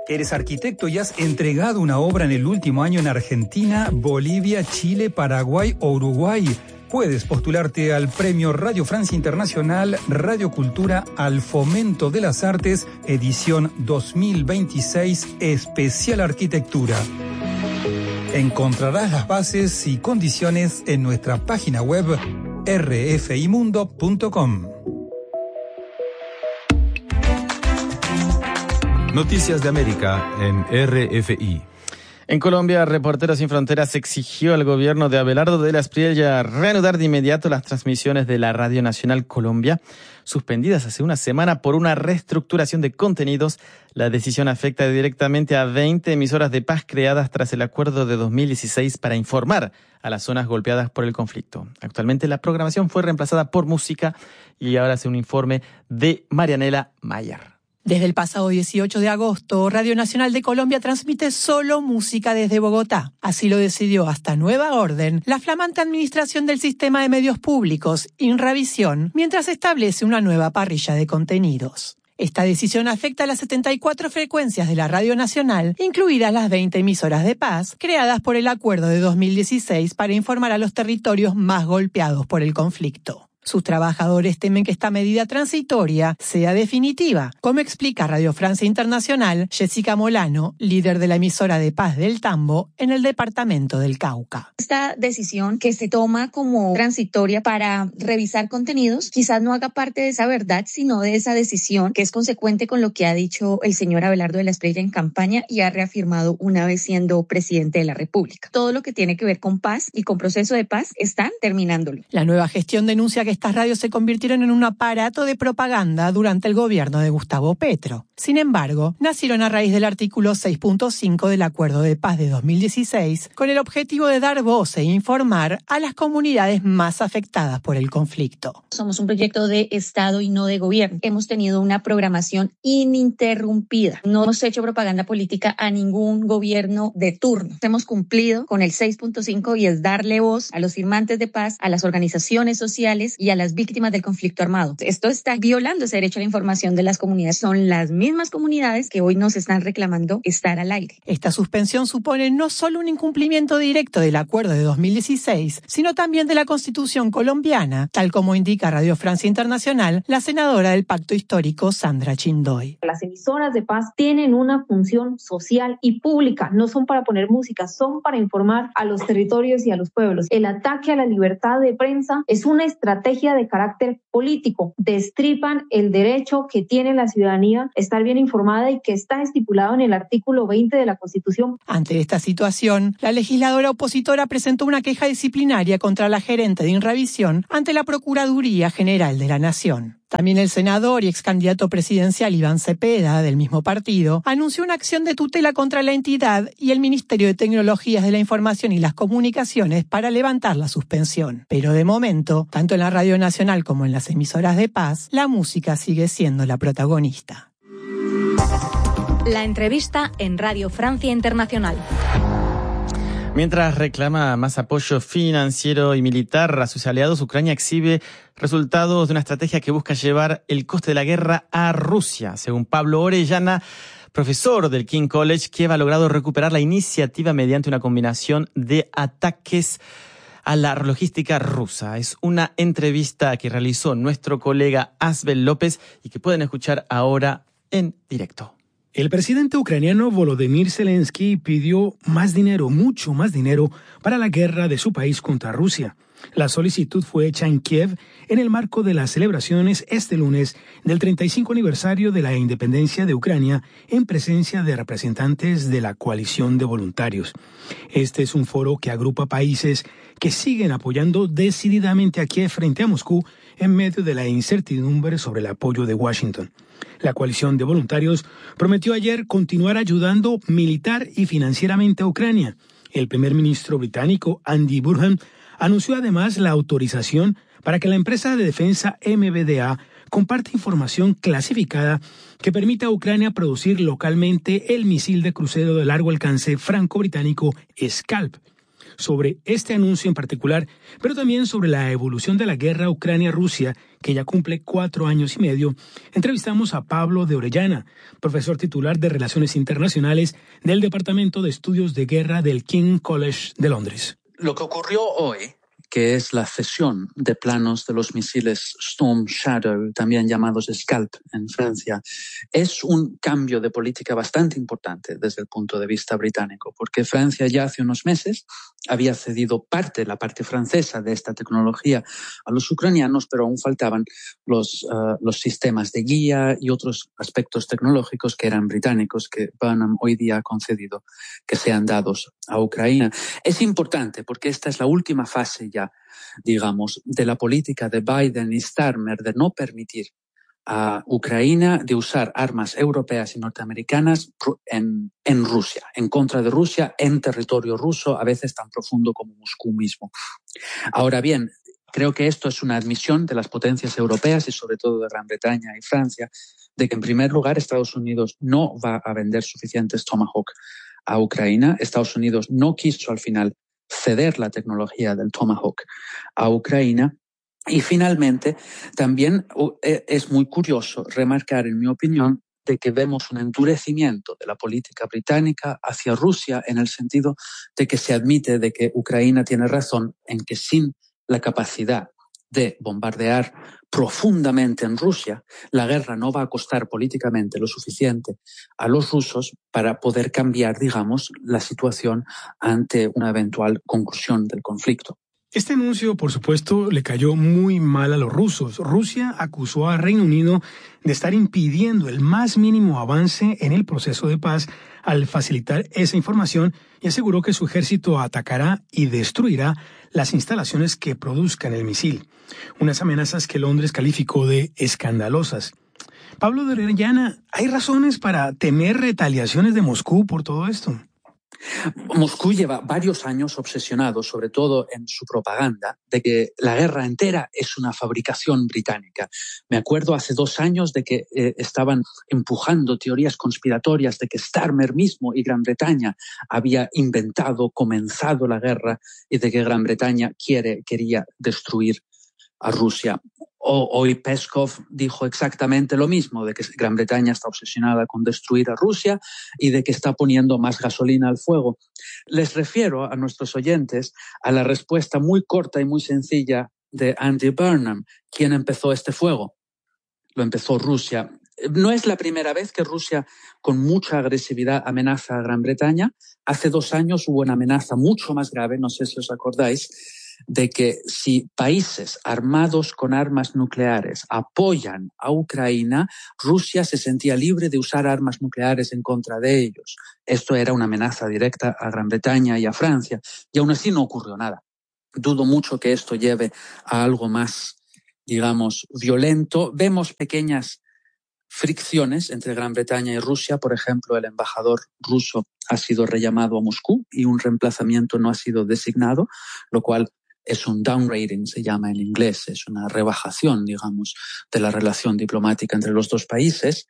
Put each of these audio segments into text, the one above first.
Eres arquitecto y has entregado una obra en el último año en Argentina, Bolivia, Chile, Paraguay o Uruguay. Puedes postularte al Premio Radio Francia Internacional Radio Cultura al Fomento de las Artes, edición 2026, especial arquitectura. Encontrarás las bases y condiciones en nuestra página web rfimundo.com. Noticias de América en RFI. En Colombia, Reporteros Sin Fronteras exigió al gobierno de Abelardo de la Espriella reanudar de inmediato las transmisiones de la Radio Nacional Colombia, suspendidas hace una semana por una reestructuración de contenidos. La decisión afecta directamente a 20 emisoras de paz creadas tras el acuerdo de 2016 para informar a las zonas golpeadas por el conflicto. Actualmente la programación fue reemplazada por música y ahora hace un informe de Marianela Mayer. Desde el pasado 18 de agosto, Radio Nacional de Colombia transmite solo música desde Bogotá. Así lo decidió hasta nueva orden la flamante administración del Sistema de Medios Públicos, Inravisión, mientras establece una nueva parrilla de contenidos. Esta decisión afecta a las 74 frecuencias de la Radio Nacional, incluidas las 20 emisoras de paz, creadas por el acuerdo de 2016 para informar a los territorios más golpeados por el conflicto. Sus trabajadores temen que esta medida transitoria sea definitiva, como explica Radio Francia Internacional Jessica Molano, líder de la emisora de paz del Tambo en el departamento del Cauca. Esta decisión que se toma como transitoria para revisar contenidos quizás no haga parte de esa verdad, sino de esa decisión que es consecuente con lo que ha dicho el señor Abelardo de la Espriella en campaña y ha reafirmado una vez siendo presidente de la República. Todo lo que tiene que ver con paz y con proceso de paz están terminándolo. La nueva gestión denuncia que estas radios se convirtieron en un aparato de propaganda durante el gobierno de Gustavo Petro. Sin embargo, nacieron a raíz del artículo 6.5 del Acuerdo de Paz de 2016, con el objetivo de dar voz e informar a las comunidades más afectadas por el conflicto. Somos un proyecto de Estado y no de gobierno. Hemos tenido una programación ininterrumpida. No hemos hecho propaganda política a ningún gobierno de turno. Hemos cumplido con el 6.5 y es darle voz a los firmantes de paz, a las organizaciones sociales y a las víctimas del conflicto armado. Esto está violando ese derecho a la información de las comunidades. Son las mismas comunidades que hoy nos están reclamando estar al aire. Esta suspensión supone no solo un incumplimiento directo del acuerdo de 2016, sino también de la Constitución colombiana, tal como indica Radio Francia Internacional la senadora del Pacto Histórico, Sandra Chindoy. Las emisoras de paz tienen una función social y pública. No son para poner música, son para informar a los territorios y a los pueblos. El ataque a la libertad de prensa es una estrategia de carácter político. Destripan el derecho que tiene la ciudadanía a estar bien informada y que está estipulado en el artículo 20 de la Constitución. Ante esta situación, la legisladora opositora presentó una queja disciplinaria contra la gerente de Inravisión ante la Procuraduría General de la Nación. También el senador y ex candidato presidencial Iván Cepeda, del mismo partido, anunció una acción de tutela contra la entidad y el Ministerio de Tecnologías de la Información y las Comunicaciones para levantar la suspensión. Pero de momento, tanto en la Radio Nacional como en las emisoras de paz, la música sigue siendo la protagonista. La entrevista en Radio Francia Internacional. Mientras reclama más apoyo financiero y militar a sus aliados, Ucrania exhibe resultados de una estrategia que busca llevar el coste de la guerra a Rusia. Según Pablo Orellana, profesor del King College, Kiev ha logrado recuperar la iniciativa mediante una combinación de ataques a la logística rusa. Es una entrevista que realizó nuestro colega Asbel López y que pueden escuchar ahora en directo. El presidente ucraniano Volodymyr Zelensky pidió más dinero, mucho más dinero, para la guerra de su país contra Rusia. La solicitud fue hecha en Kiev en el marco de las celebraciones este lunes del 35 aniversario de la independencia de Ucrania en presencia de representantes de la coalición de voluntarios. Este es un foro que agrupa países que siguen apoyando decididamente a Kiev frente a Moscú en medio de la incertidumbre sobre el apoyo de Washington. La coalición de voluntarios prometió ayer continuar ayudando militar y financieramente a Ucrania. El primer ministro británico Andy Burnham anunció además la autorización para que la empresa de defensa MBDA comparte información clasificada que permita a Ucrania producir localmente el misil de crucero de largo alcance franco-británico Scalp. sobre este anuncio en particular, pero también sobre la evolución de la guerra Ucrania-Rusia, que ya cumple 4 años y medio, entrevistamos a Pablo de Orellana, profesor titular de Relaciones Internacionales del Departamento de Estudios de Guerra del King's College de Londres. Lo que ocurrió hoy, que es la cesión de planos de los misiles Storm Shadow, también llamados Scalp en Francia, es un cambio de política bastante importante desde el punto de vista británico, porque Francia ya hace unos meses había cedido la parte francesa de esta tecnología a los ucranianos, pero aún faltaban los sistemas de guía y otros aspectos tecnológicos que eran británicos, que Burnham hoy día ha concedido que sean dados a Ucrania. Es importante porque esta es la última fase ya, digamos, de la política de Biden y Starmer de no permitir a Ucrania de usar armas europeas y norteamericanas en Rusia, en contra de Rusia, en territorio ruso, a veces tan profundo como Moscú mismo. Ahora bien, creo que esto es una admisión de las potencias europeas y sobre todo de Gran Bretaña y Francia, de que en primer lugar Estados Unidos no va a vender suficientes Tomahawk a Ucrania. Estados Unidos no quiso al final ceder la tecnología del Tomahawk a Ucrania. Y finalmente, también es muy curioso remarcar, en mi opinión, de que vemos un endurecimiento de la política británica hacia Rusia en el sentido de que se admite de que Ucrania tiene razón en que sin la capacidad de bombardear profundamente en Rusia, la guerra no va a costar políticamente lo suficiente a los rusos para poder cambiar, digamos, la situación ante una eventual conclusión del conflicto. Este anuncio, por supuesto, le cayó muy mal a los rusos. Rusia acusó al Reino Unido de estar impidiendo el más mínimo avance en el proceso de paz al facilitar esa información y aseguró que su ejército atacará y destruirá las instalaciones que produzcan el misil. Unas amenazas que Londres calificó de escandalosas. Pablo de Orellana, ¿hay razones para temer retaliaciones de Moscú por todo esto? Moscú lleva varios años obsesionado, sobre todo en su propaganda, de que la guerra entera es una fabricación británica. Me acuerdo hace 2 años de que estaban empujando teorías conspiratorias de que Starmer mismo y Gran Bretaña había comenzado la guerra y de que Gran Bretaña quería destruir a Rusia. Hoy Peskov dijo exactamente lo mismo, de que Gran Bretaña está obsesionada con destruir a Rusia y de que está poniendo más gasolina al fuego. Les refiero a nuestros oyentes a la respuesta muy corta y muy sencilla de Andy Burnham. ¿Quién empezó este fuego? Lo empezó Rusia. No es la primera vez que Rusia con mucha agresividad amenaza a Gran Bretaña. Hace 2 años hubo una amenaza mucho más grave, no sé si os acordáis, de que si países armados con armas nucleares apoyan a Ucrania, Rusia se sentía libre de usar armas nucleares en contra de ellos. Esto era una amenaza directa a Gran Bretaña y a Francia, y aún así no ocurrió nada. Dudo mucho que esto lleve a algo más, digamos, violento. Vemos pequeñas fricciones entre Gran Bretaña y Rusia. Por ejemplo, el embajador ruso ha sido rellamado a Moscú y un reemplazamiento no ha sido designado, lo cual es un downgrading, se llama en inglés, es una rebajación, digamos, de la relación diplomática entre los dos países.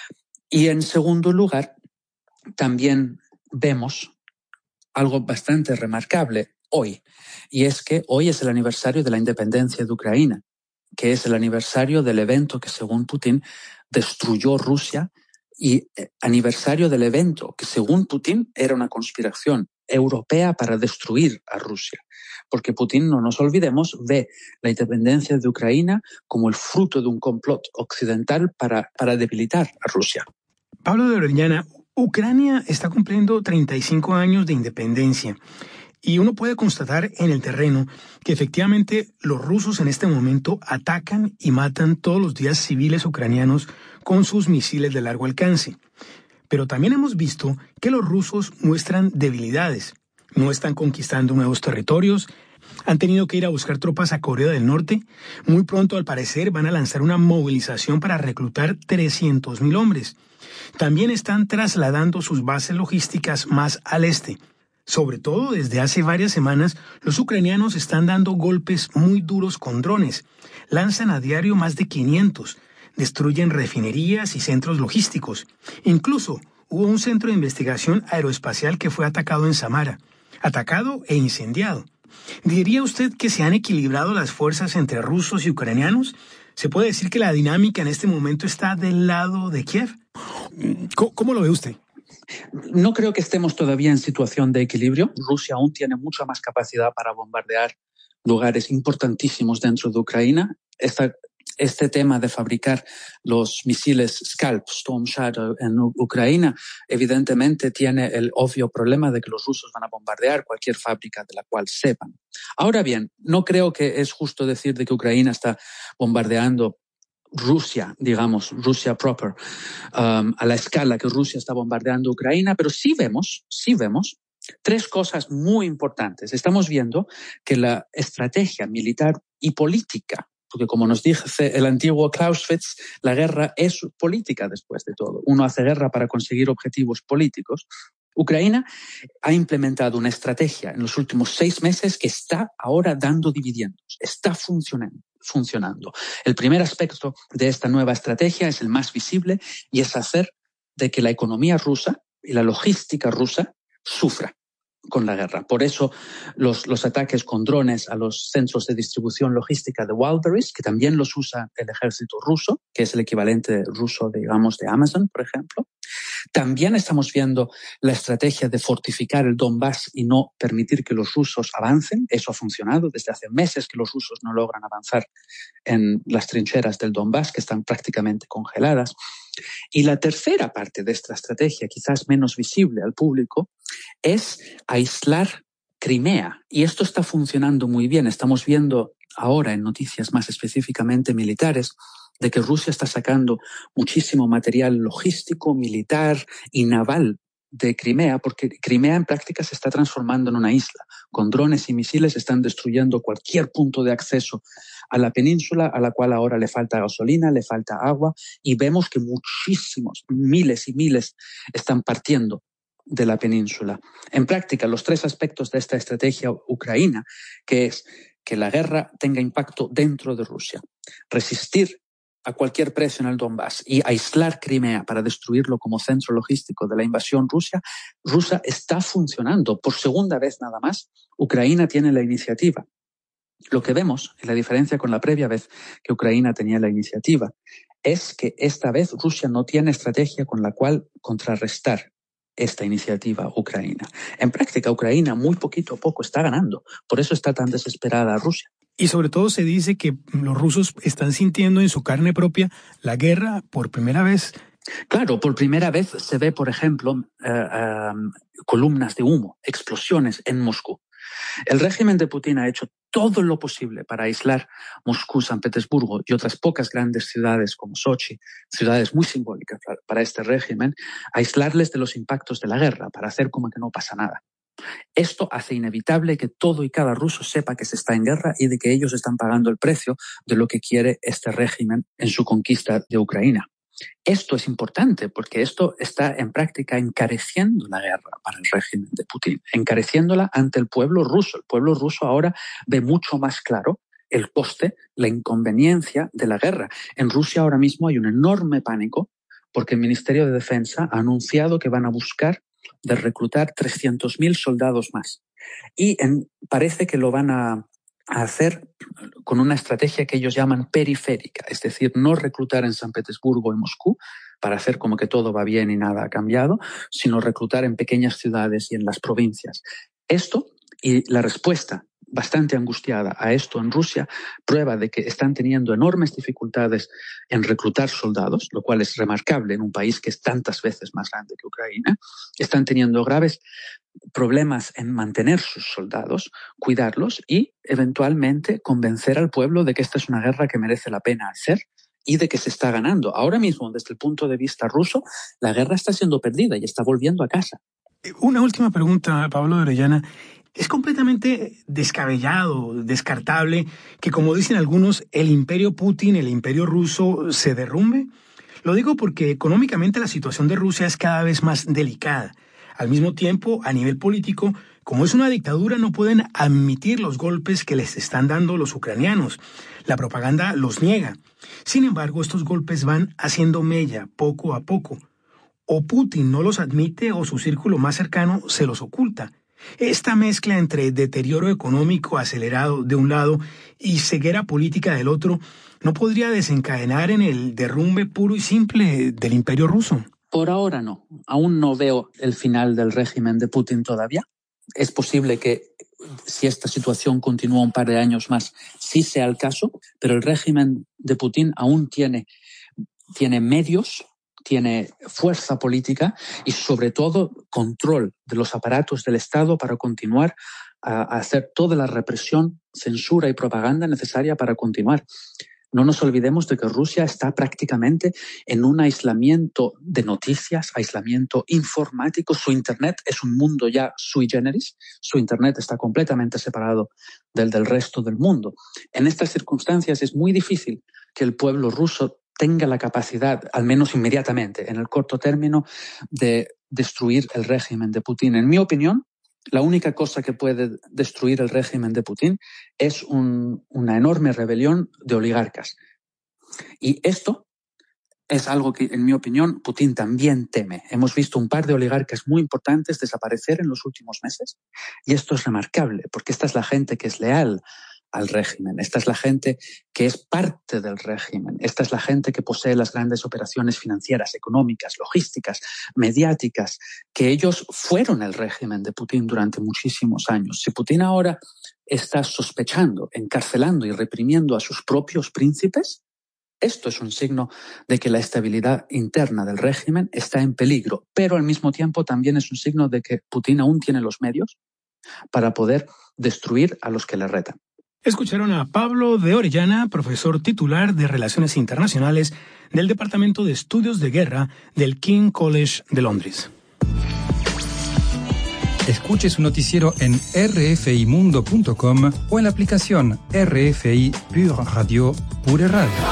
Y en segundo lugar, también vemos algo bastante remarcable hoy, y es que hoy es el aniversario de la independencia de Ucrania, que es el aniversario del evento que, según Putin, destruyó Rusia y aniversario del evento que, según Putin, era una conspiración europea para destruir a Rusia. Porque Putin, no nos olvidemos, ve la independencia de Ucrania como el fruto de un complot occidental para debilitar a Rusia. Pablo de Orellana, Ucrania está cumpliendo 35 años de independencia. Y uno puede constatar en el terreno que efectivamente los rusos en este momento atacan y matan todos los días civiles ucranianos con sus misiles de largo alcance. Pero también hemos visto que los rusos muestran debilidades. No están conquistando nuevos territorios, han tenido que ir a buscar tropas a Corea del Norte. Muy pronto, al parecer, van a lanzar una movilización para reclutar 300.000 hombres. También están trasladando sus bases logísticas más al este. Sobre todo, desde hace varias semanas, los ucranianos están dando golpes muy duros con drones. Lanzan a diario más de 500. Destruyen refinerías y centros logísticos. Incluso hubo un centro de investigación aeroespacial que fue atacado en Samara. atacado e incendiado. ¿Diría usted que se han equilibrado las fuerzas entre rusos y ucranianos? ¿Se puede decir que la dinámica en este momento está del lado de Kiev? ¿Cómo lo ve usted? No creo que estemos todavía en situación de equilibrio. Rusia aún tiene mucha más capacidad para bombardear lugares importantísimos dentro de Ucrania. Este tema de fabricar los misiles Scalp, Storm Shadow en Ucrania, evidentemente tiene el obvio problema de que los rusos van a bombardear cualquier fábrica de la cual sepan. Ahora bien, no creo que es justo decir de que Ucrania está bombardeando Rusia, digamos, Rusia proper, a la escala que Rusia está bombardeando Ucrania, pero sí vemos tres cosas muy importantes. Estamos viendo que la estrategia militar y política, porque como nos dice el antiguo Clausewitz, la guerra es política después de todo. Uno hace guerra para conseguir objetivos políticos. Ucrania ha implementado una estrategia en los últimos 6 meses que está ahora dando dividendos, está funcionando. El primer aspecto de esta nueva estrategia es el más visible y es hacer de que la economía rusa y la logística rusa sufra con la guerra. Por eso los ataques con drones a los centros de distribución logística de Wildberries, que también los usa el ejército ruso, que es el equivalente ruso, digamos, de Amazon, por ejemplo. También estamos viendo la estrategia de fortificar el Donbass y no permitir que los rusos avancen. Eso ha funcionado. Desde hace meses que los rusos no logran avanzar en las trincheras del Donbass, que están prácticamente congeladas. Y la tercera parte de esta estrategia, quizás menos visible al público, es aislar Crimea. Y esto está funcionando muy bien. Estamos viendo ahora en noticias más específicamente militares de que Rusia está sacando muchísimo material logístico, militar y naval de Crimea, porque Crimea en práctica se está transformando en una isla. Con drones y misiles están destruyendo cualquier punto de acceso a la península, a la cual ahora le falta gasolina, le falta agua, y vemos que muchísimos, miles y miles están partiendo de la península. En práctica, los tres aspectos de esta estrategia ucraniana, que es que la guerra tenga impacto dentro de Rusia, resistir a cualquier precio en el Donbass y aislar Crimea para destruirlo como centro logístico de la invasión rusa está funcionando. Por segunda vez nada más, Ucrania tiene la iniciativa. Lo que vemos, y la diferencia con la previa vez que Ucrania tenía la iniciativa, es que esta vez Rusia no tiene estrategia con la cual contrarrestar esta iniciativa ucraniana. En práctica, Ucrania muy poquito a poco está ganando. Por eso está tan desesperada Rusia. Y sobre todo se dice que los rusos están sintiendo en su carne propia la guerra por primera vez. Claro, por primera vez se ve, por ejemplo, columnas de humo, explosiones en Moscú. El régimen de Putin ha hecho todo lo posible para aislar Moscú, San Petersburgo y otras pocas grandes ciudades como Sochi, ciudades muy simbólicas para este régimen, aislarles de los impactos de la guerra, para hacer como que no pasa nada. Esto hace inevitable que todo y cada ruso sepa que se está en guerra y de que ellos están pagando el precio de lo que quiere este régimen en su conquista de Ucrania. Esto es importante porque esto está en práctica encareciendo la guerra para el régimen de Putin, encareciéndola ante el pueblo ruso. El pueblo ruso ahora ve mucho más claro el coste, la inconveniencia de la guerra. En Rusia ahora mismo hay un enorme pánico porque el Ministerio de Defensa ha anunciado que van a buscar de reclutar 300.000 soldados más. Y parece que lo van a hacer con una estrategia que ellos llaman periférica, es decir, no reclutar en San Petersburgo y Moscú para hacer como que todo va bien y nada ha cambiado, sino reclutar en pequeñas ciudades y en las provincias. Esto y la respuesta bastante angustiada a esto en Rusia prueba de que están teniendo enormes dificultades en reclutar soldados, lo cual es remarcable en un país que es tantas veces más grande que Ucrania. Están teniendo graves problemas en mantener sus soldados, cuidarlos y eventualmente convencer al pueblo de que esta es una guerra que merece la pena hacer y de que se está ganando. Ahora mismo, desde el punto de vista ruso, la guerra está siendo perdida y está volviendo a casa. Una última pregunta, Pablo de Orellana. Es completamente descabellado, descartable, que como dicen algunos, el imperio Putin, el imperio ruso, se derrumbe. Lo digo porque económicamente la situación de Rusia es cada vez más delicada. Al mismo tiempo, a nivel político, como es una dictadura, no pueden admitir los golpes que les están dando los ucranianos. La propaganda los niega. Sin embargo, estos golpes van haciendo mella poco a poco. O Putin no los admite o su círculo más cercano se los oculta. Esta mezcla entre deterioro económico acelerado de un lado y ceguera política del otro no podría desencadenar en el derrumbe puro y simple del Imperio ruso. Por ahora no. Aún no veo el final del régimen de Putin todavía. Es posible que si esta situación continúa un par de años más, sí sea el caso, pero el régimen de Putin aún tiene medios, tiene fuerza política y sobre todo control de los aparatos del Estado para continuar a hacer toda la represión, censura y propaganda necesaria para continuar. No nos olvidemos de que Rusia está prácticamente en un aislamiento de noticias, aislamiento informático. Su Internet es un mundo ya sui generis. Su Internet está completamente separado del resto del mundo. En estas circunstancias es muy difícil que el pueblo ruso tenga la capacidad, al menos inmediatamente, en el corto término, de destruir el régimen de Putin. En mi opinión, la única cosa que puede destruir el régimen de Putin es una enorme rebelión de oligarcas. Y esto es algo que, en mi opinión, Putin también teme. Hemos visto un par de oligarcas muy importantes desaparecer en los últimos meses y esto es remarcable porque esta es la gente que es leal al régimen. Esta es la gente que es parte del régimen. Esta es la gente que posee las grandes operaciones financieras, económicas, logísticas, mediáticas, que ellos fueron el régimen de Putin durante muchísimos años. Si Putin ahora está sospechando, encarcelando y reprimiendo a sus propios príncipes, esto es un signo de que la estabilidad interna del régimen está en peligro, pero al mismo tiempo también es un signo de que Putin aún tiene los medios para poder destruir a los que le retan. Escucharon a Pablo de Orellana, profesor titular de Relaciones Internacionales del Departamento de Estudios de Guerra del King's College de Londres. Escuche su noticiero en rfimundo.com o en la aplicación RFI Pure Radio.